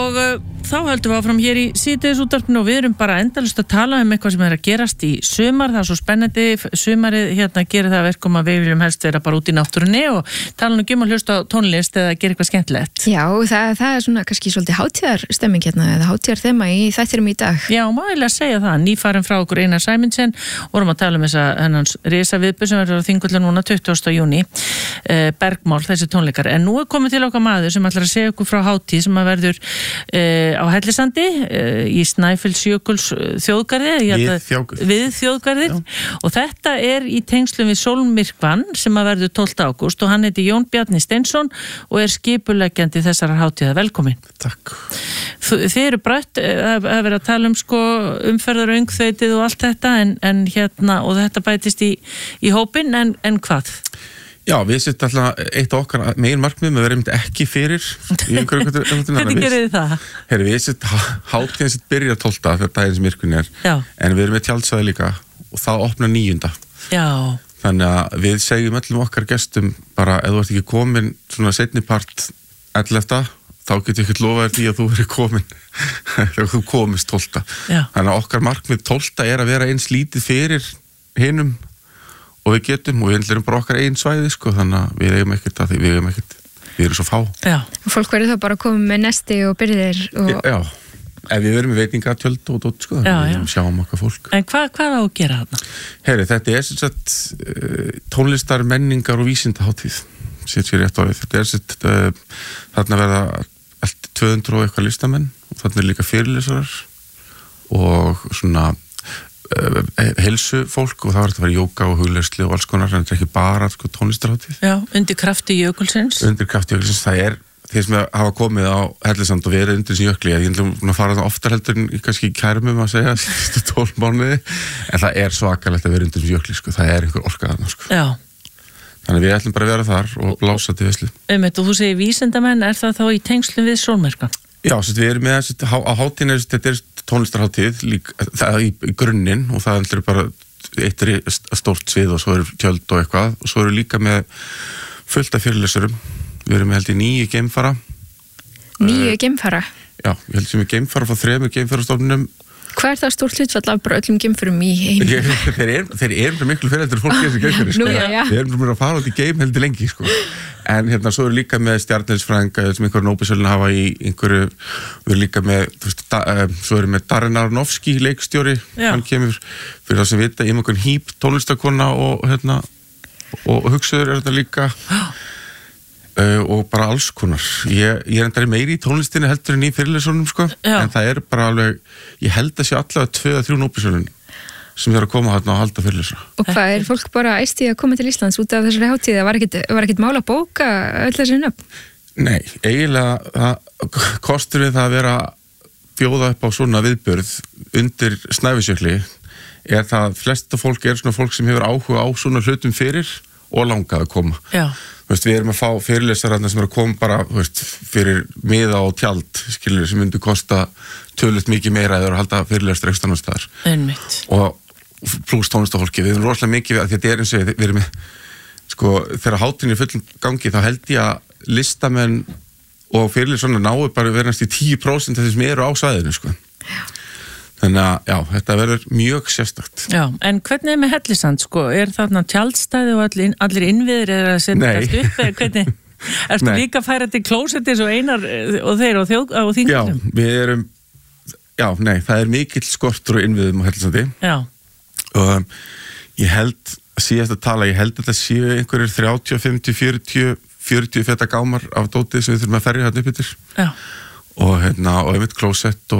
og þá höldum við áfram hér í síðdegisútvarpinu og við erum bara endalaust að tala eitthvað sem að gerast í sumar, það svo spennandi sumarið gerir það verkum að við viljum helst vera bara út í náttúrunni og tala nú að hlusta á tónlist eða gera eitthvað skemmtilegt. Já, það svona kannski svolítið hátíðarstemming eða hátíðarþema í þættinum í dag. Já, má eiginlega segja það, nýfarin frá okkur Einar Sæmundsen, vorum að tala þessa hennans risaviðburð sem verður á Þingvöllum núna 20. júní, Bergmál, þessi tónleikar, en nú komið til okkar maður sem ætlar að segja okkur frá hátíð sem að verður á Hellisandi í Snæfellsjökuls þjóðgarði við þjóðgarðið og þetta í tengslum við Sólmyrkvann sem að verður 12. ágúst og hann heiti Jón Bjarni Steinsson og skipuleggjandi þessarar hátíðar. Velkomin. Takk. Þið eru brött að vera að tala umferðar og öngþveitið og allt þetta en og þetta bætist í hópinn en hvað? Já, við setjum alltaf eitt af okkar megin markmiðum að vera ekki fyrir í einhverju Hvernig gerir þið það? Við setjum hátíðin sem byrjar 12. þegar daginn sem myrkvinn en við erum með tjaldsvæði líka og það opnar 9. Já. Þannig að við segjum öllum okkar gestum bara ef þú ert ekki komin svona seinni part 11. þá getur ég ekki lofa því að þú verið komin þegar þú komist 12. Já. Þannig að okkar markmið 12. að vera eins lítið fyrir hinum og við getum og við erum bara okkar einn svæði þannig að við eigum ekkert að því við erum svo fá. Já. Og fólk verður þá bara að koma með nesti og byrðir og... Já, ef við verum með veitingatjöld og dót þannig að við sjáum okkar fólk. En hvað á að gera þarna? Þetta sem sagt tónlistar, menningar og vísindahátíð sér rétt á við. Þetta þarna verða allt 200 og eitthvað listamenn og þarna líka fyrirlesarar og svona heilsu fólk og það var að vera jóga og hugleiðslu og alls konar, en þetta ekki bara tónlistarhátíð. Já, undir krafti jökulsins. Það þeir sem hafa komið á Hellisand og verið undir þessi jökli, ég ætlum að fara það oftar heldur en kannski kærumum að segja síðustu 12 mánuði, en það svakalegt að vera undir þessi jökli, það einhver orka þarna. Já. Þannig við ætlum bara að vera þar og blása til veislu. Og þú segir vísindamenn, það þá í tengslum við Sólmyrkvann? Já, við erum með á hátíðin, þetta tónlistarhátíð það í grunninn og það er bara eitt stórt svið og svo eru tjöld og eitthvað og svo eru líka með fullt af fyrirlesurum. Við erum held í 9 geimfara. 9 geimfara? Já, ég held sem við geimfara frá 3 geimfarastofnunum. Hvað það stórt hlutfall af bara öllum geimfurum í heim? Þeir eru miklu fyrir heldur fólk í þessu geimfari. Við erum bara að fara út í geim heldur lengi. En svo eru líka með stjarneðlisfræðinga sem einhverju Nóbelsverðlaun hafa í einhverju, við erum líka með, svo erum við Darren Aronofsky, leikstjóri, hann kemur fyrir það sem vita, einhvern hýp tónlistakona og hugsaður þetta líka. Og bara alls konar. Ég endar meiri í tónlistinni heldur en í fyrirlesunum en það bara alveg, ég held að sé allavega 2-3 Nóbelsverðlaun sem að koma þarna og halda fyrirlesuna. Og hvað fólk bara æsti að koma til Íslands út af þessari hátíð? Var ekkert mál að bóka öll þessi nöfn? Nei, eiginlega kostur við það að vera bjóða upp á svona viðburð undir Snæfellsjökli það að flesta fólk svona fólk sem hefur áhuga á svona hlutum fyrir og langað að koma. Já. Við erum að fá fyrirlesararna sem að koma bara fyrir miða og tjald sem myndi kosta tölvöld mikið meira eða að halda fyrirlesar ekstra annar staðar. Einmitt. Og pluss tónlistafólki, við erum rosalega mikið að þetta eins og við erum með þegar hátíðin í fullum gangi þá held ég að listamenn og fyrirlesararna náu bara verðast í 10% af þeir sem eru á svæðinu Þannig að, já, þetta verður mjög sérstakt. Já, en hvernig með Hellisand, þarna tjaldstæði og allir innviðir að setja þetta upp, eða hvernig? Ertu líka að færa til klósettis og Einar og þeir og Þingvöllum? Já, við erum, það er mikill skortur og innviðum á Hellisandi. Já. Og ég held, síðast að tala, ég held að þetta séu einhverjir 30, 50, 40 feta gámar af dótið sem við þurfum að ferja hérna upp yfir. Já. Og einmitt klósett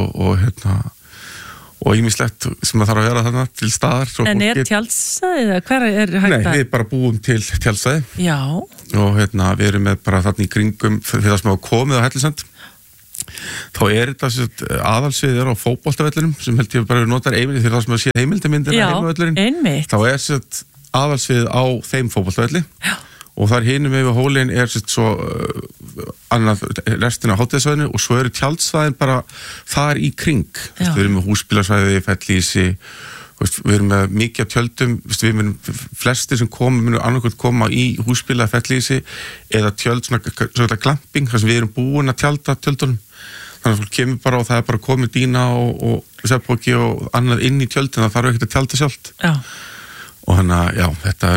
og ýmislegt sem það þarf að vera þarna til staðar. En tjaldstæði eða hver hægt að? Nei, við bara búum til tjaldstæði. Já. Og við erum með bara þarna í kringum fyrir það sem hafa komið á Hellisand. Þá þetta aðalsvið á fótboltavellinum sem held ég bara notar einmitt fyrir það sem að sé heimildamyndir á heimavellurinn. Já, einmitt. Þá aðalsvið á þeim fótboltavelli. Já. Og þar hinum við hólinn svo annað restina á hátíðasvæðinu og svo eru tjaldsvæðin bara þar í kring. Við erum með húsbílasvæði, Fellísi, við erum með mikið tjöldum, við erum flesti sem munu annarkvæmt koma í húsbíla, Fellísi eða tjöld, svona glamping, þar sem við erum búin að tjálta tjöldunum. þannig að fólk kemur bara og það bara komið dýna og svefnpoki og annað inn í tjöldin, það þarf ekkert að tjálta sjálft. Já. Og þannig að, já, þetta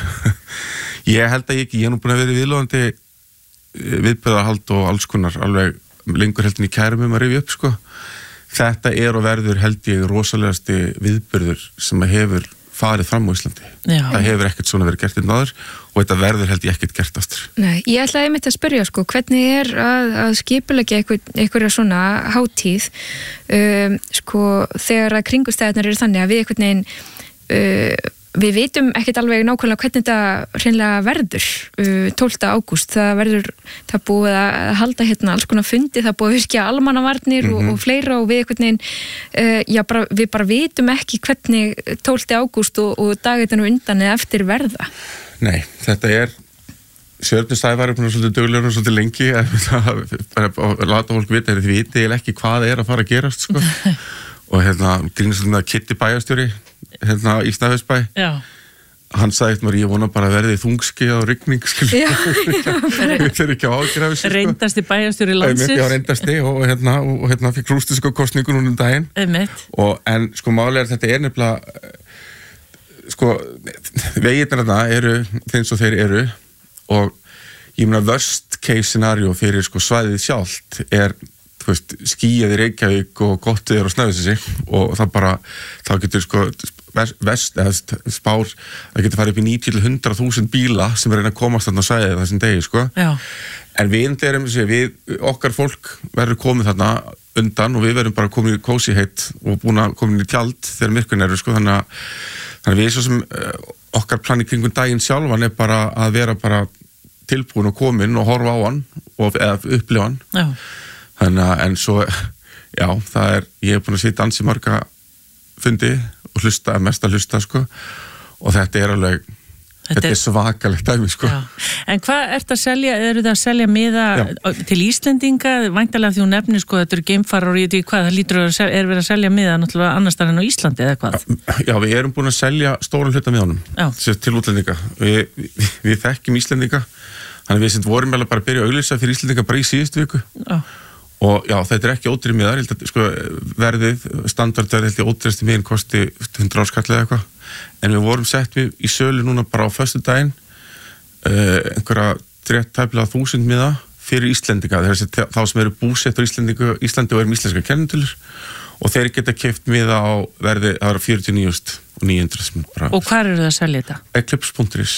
ég held að ég er nú búin að vera viðlóðandi viðbyrðarhald og alls konar, alveg lengur heldin í kærum að rifja upp, sko. Þetta og verður, held ég, rosalegasti viðbyrður sem hefur farið fram á Íslandi. Já. Það hefur ekkert svona verið gert náður og þetta verður held ég ekkert gert aftur. Nei, ég ætlaði einmitt að spyrja, sko, hvernig að skipuleggja einhverja svona hátíð, sko, þegar að kringumstæðurnar eru þannig að við einhvern veginn við vitum ekkert alveg nákvæmlega hvernig þetta hreinlega verður 12. ágúst, það búið að halda hérna alls konar fundi, það búið að virkja almannavarnir og fleira og við einhvern veginn, við bara vitum ekki hvernig 12. ágúst og daginn undan eða eftir verða. Nei, þetta Sörnir Sævar búin að svolítið duglegur og svolítið lengi að láta fólk vita, þið viti ekki hvað að fara að gerast, sko. Og grínast með Kitty bæjarstjóri í Snæfellsbæ. Já. Hann sagði mér, ég vona bara að verði þungski og rigning, skilja. Þetta ekki á ágjur af þessu, sko. Reyndasti bæjarstjóri landsins. Já, reyndasti og fikk rústisku kosningun núna daginn. En sko málega þetta nefnilega, sko, vegirnir þarna eru þeins og þeir eru og ég meina worst case scenario fyrir sko svæðið sjálft skýjað í Reykjavík og gott viður á Snæfellsnesi og þá getur sko spár, það getur farið upp í 90-100.000 bíla sem reyna að komast þarna á svæðið þessum degi, sko. Já. En okkar fólk verður komið þarna undan og við verðum bara komið í kósi heitt og búin að komið í tjald þegar myrkun sko, þannig að við svo sem okkar plani kringum daginn sjálfan bara að vera bara tilbúin og komin og horfa á hann eða upplifa hann. Já. Þannig að, en svo, já, ég búin að sitja ansi marga fundi og mest að hlusta, sko, og þetta alveg, þetta svakalegt dæmi, sko. Já. En hvað ertu að selja, það að selja miða til Íslendinga, væntanlega því hún nefnir, sko, þetta geimfarar og ég veit ekki hvað, það lítur verið að selja miða náttúrulega annars staðar en á Íslandi eða hvað? Já, við erum búin að selja stóran hluta miðanum til útlendinga. Við þekkjum Íslendinga, þannig við sem vorum bara að byrja að auglýsa fyrir Íslendinga bara í síðustu viku. Já. Og já, þetta ekki ódýrir miðar, sko, verðið, standardverðið held ég ódýrasti miðin kosti 100 áskall eða eitthvað, en við vorum sett í sölu núna bara á föstudaginn, einhverja tæplega 1000 miða fyrir Íslendinga, þá sem eru búsettur Íslandi og eru með íslenska kennitölur og þeir geta keypt miða á verði, það 49.900. Og hvar eru það að selja þetta? Eclipse.is.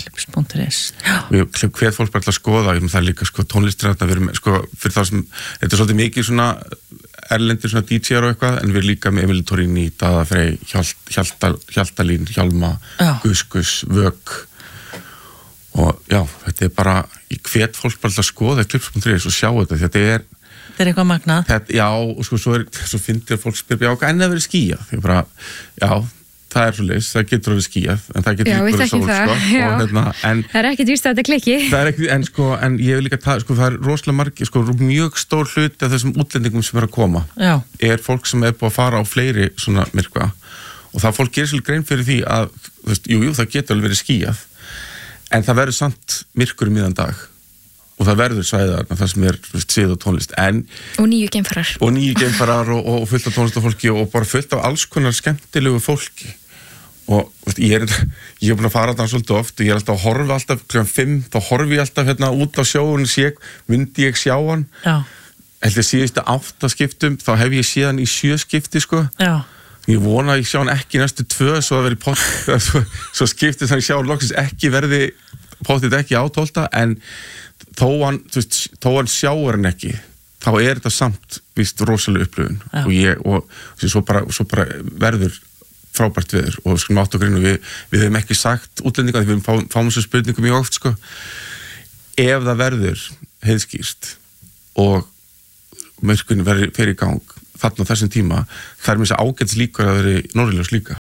Hver fólk bara að skoða, það líka sko tónlistir sko, fyrir það sem, þetta svolítið mikið svona erlendir svona DJ-ar og eitthvað, en við líka með Emil Torrini, Daða Frey, Hjaltalín, Hjálma, Gus, Vök og já, þetta bara hver fólk bara að skoða Eclipse.is og sjá þetta þetta eitthvað magnað. Já, og sko svo finnir fólk spyrja en það verið skýjað, ég bara, já það svoleiðis, það getur að vera skýjað en það getur líka verið sól, sko. Það ekkert víst að þetta klikki. En ég vil líka sko, það rosalega margir, sko, mjög stór hluti af þessum útlendingum sem að koma. Já. Fólk sem búið að fara á fleiri svona myrkva og það fólk gerir svolítið grein fyrir því að, jú, það getur alveg verið skýjað en það verður samt myrkur miðan dag og það verður svæðar, það sem svið og tónlist og nýju geimfarar og fullt af tónlist og fólki og bara fullt af alls konar skemmtilegu fólki og ég búin að fara þarna svolítið oft og ég alltaf að horfa alltaf kl. 5, þá horfi ég alltaf út á sjóun myndi ég sjá hann heldur síðustu 8 skiptum þá hef ég séð hann í 7 skipti, sko. Já. Ég vona að ég sjá hann ekki næstu 2 svo að veri svo skiptið þannig sjá hann loksins ekki verði pottið ekki á 12 en þó hann sjáur hann ekki þá þetta samt rosalega upplifun og svo bara verður frábært viður og skulum átt okkur inn og við hefum ekki sagt útlendinga því við fáum þessu spurningum mjög oft, sko. Ef það verður heiðskýrt og myrkunni fer í gang þarna á þessum tíma, það mér þess að ágætis líkur að veri norðurljós líka.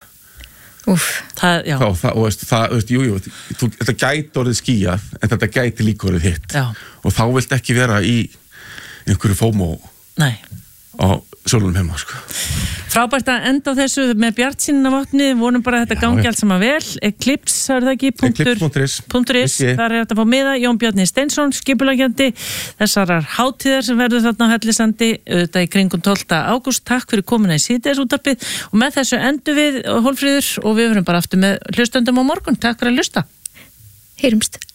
Þetta gæti orðið skýjað en þetta gæti líka orðið hitt og þá vilt ekki vera í einhverju FOMO á sólunum heima, sko. Frábært að enda á þessu með bjartsýnina vopni, vonum bara að þetta gangi allt saman vel. Eclipse, er það ekki? Eclipse.is. Þar er þetta að fá miða. Jón Bjarni Steinsson, skipuleggjandi þessarar hátíðar sem verður þarna á Hellisandi, auðvitað í kringum 12. ágúst. Takk fyrir komuna í síðdegisútvarpið og með þessu endum við, Hólmfríður, og við verum bara aftur með hlustendum á morgun. Takk fyrir að hlusta. Heyrumst.